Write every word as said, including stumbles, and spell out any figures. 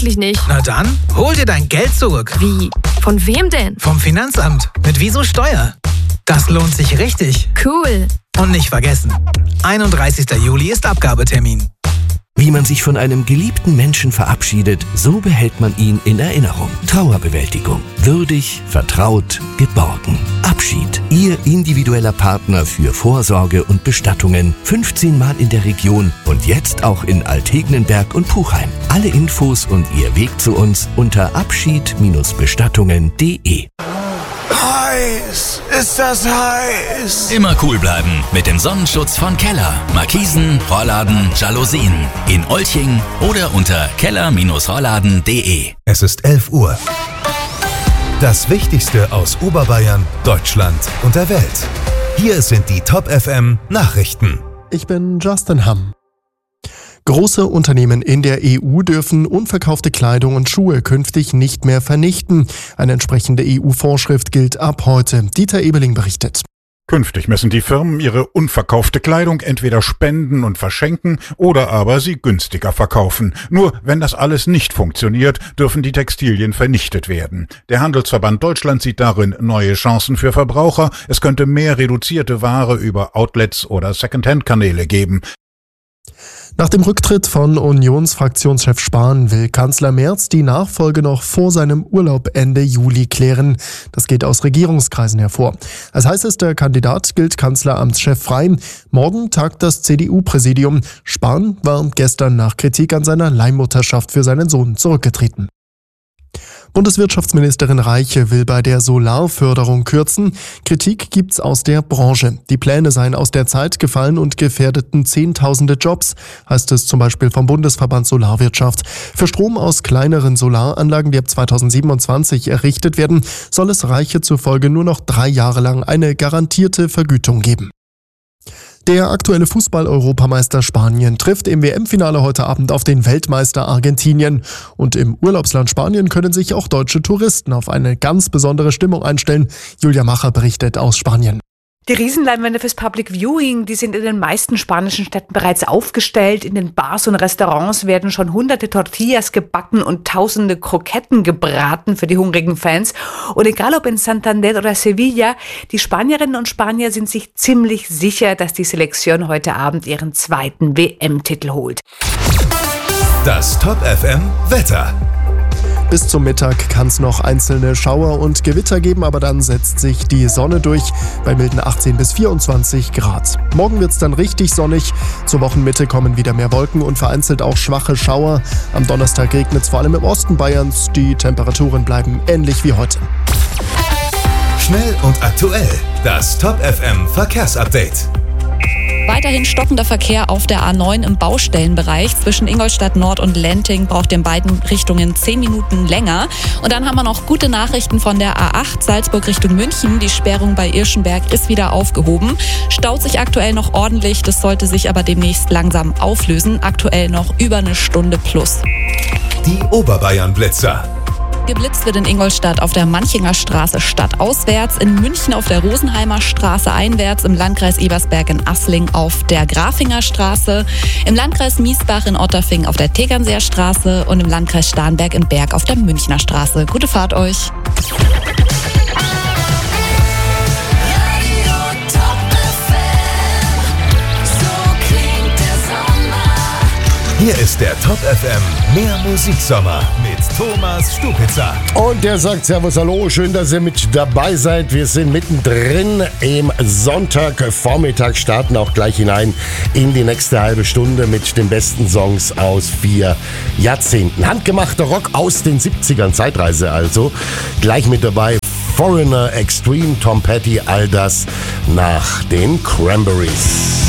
eigentlich nicht. Na dann, hol dir dein Geld zurück. Wie? Von wem denn? Vom Finanzamt. Mit Wieso Steuer. Das lohnt sich richtig. Cool. Und nicht vergessen, einunddreißigster Juli ist Abgabetermin. Wie man sich von einem geliebten Menschen verabschiedet, so behält man ihn in Erinnerung. Trauerbewältigung. Würdig, vertraut, geborgen. Abschied. Ihr individueller Partner für Vorsorge und Bestattungen. fünfzehn Mal in der Region und jetzt auch in Altegnenberg und Puchheim. Alle Infos und Ihr Weg zu uns unter abschied Bestattungen punkt de. Heiß, ist das heiß. Immer cool bleiben mit dem Sonnenschutz von Keller. Markisen, Rollladen, Jalousien. In Olching oder unter keller Rollladen punkt de. Es ist elf Uhr. Das Wichtigste aus Oberbayern, Deutschland und der Welt. Hier sind die Top F M Nachrichten. Ich bin Justin Hamm. Große Unternehmen in der E U dürfen unverkaufte Kleidung und Schuhe künftig nicht mehr vernichten. Eine entsprechende E U-Vorschrift gilt ab heute. Dieter Ebeling berichtet. Künftig müssen die Firmen ihre unverkaufte Kleidung entweder spenden und verschenken oder aber sie günstiger verkaufen. Nur wenn das alles nicht funktioniert, dürfen die Textilien vernichtet werden. Der Handelsverband Deutschland sieht darin neue Chancen für Verbraucher. Es könnte mehr reduzierte Ware über Outlets oder Secondhand-Kanäle geben. Nach dem Rücktritt von Unionsfraktionschef Spahn will Kanzler Merz die Nachfolge noch vor seinem Urlaub Ende Juli klären. Das geht aus Regierungskreisen hervor. Als heißester Kandidat gilt Kanzleramtschef frei. Morgen tagt das C D U-Präsidium. Spahn war gestern nach Kritik an seiner Leihmutterschaft für seinen Sohn zurückgetreten. Bundeswirtschaftsministerin Reiche will bei der Solarförderung kürzen. Kritik gibt's aus der Branche. Die Pläne seien aus der Zeit gefallen und gefährdeten Zehntausende Jobs, heißt es zum Beispiel vom Bundesverband Solarwirtschaft. Für Strom aus kleineren Solaranlagen, die ab zweitausendsiebenundzwanzig errichtet werden, soll es Reiche zufolge nur noch drei Jahre lang eine garantierte Vergütung geben. Der aktuelle Fußball-Europameister Spanien trifft im W M-Finale heute Abend auf den Weltmeister Argentinien. Und im Urlaubsland Spanien können sich auch deutsche Touristen auf eine ganz besondere Stimmung einstellen. Julia Macher berichtet aus Spanien. Die Riesenleinwände fürs Public Viewing, die sind in den meisten spanischen Städten bereits aufgestellt. In den Bars und Restaurants werden schon hunderte Tortillas gebacken und tausende Kroketten gebraten für die hungrigen Fans. Und egal ob in Santander oder Sevilla, die Spanierinnen und Spanier sind sich ziemlich sicher, dass die Selektion heute Abend ihren zweiten W M-Titel holt. Das Top F M Wetter. Bis zum Mittag kann es noch einzelne Schauer und Gewitter geben, aber dann setzt sich die Sonne durch bei milden achtzehn bis vierundzwanzig Grad. Morgen wird es dann richtig sonnig. Zur Wochenmitte kommen wieder mehr Wolken und vereinzelt auch schwache Schauer. Am Donnerstag regnet es vor allem im Osten Bayerns. Die Temperaturen bleiben ähnlich wie heute. Schnell und aktuell. Das Top F M Verkehrsupdate. Weiterhin stockender Verkehr auf der A neun im Baustellenbereich. Zwischen Ingolstadt Nord und Lenting braucht in beiden Richtungen zehn Minuten länger. Und dann haben wir noch gute Nachrichten von der A acht Salzburg Richtung München. Die Sperrung bei Irschenberg ist wieder aufgehoben. Staut sich aktuell noch ordentlich, das sollte sich aber demnächst langsam auflösen. Aktuell noch über eine Stunde plus. Die Oberbayern-Blitzer. Geblitzt wird in Ingolstadt auf der Manchinger Straße stadtauswärts, in München auf der Rosenheimer Straße einwärts, im Landkreis Ebersberg in Assling auf der Grafinger Straße, im Landkreis Miesbach in Otterfing auf der Tegernseer Straße und im Landkreis Starnberg im Berg auf der Münchner Straße. Gute Fahrt euch! Hier ist der Top F M Mehr Musiksommer mit Thomas Stupitzer. Und der sagt Servus, hallo, schön, dass ihr mit dabei seid. Wir sind mittendrin im Sonntagvormittag, starten auch gleich hinein in die nächste halbe Stunde mit den besten Songs aus vier Jahrzehnten. Handgemachter Rock aus den siebzigern, Zeitreise also. Gleich mit dabei Foreigner, Extreme, Tom Petty, all das nach den Cranberries.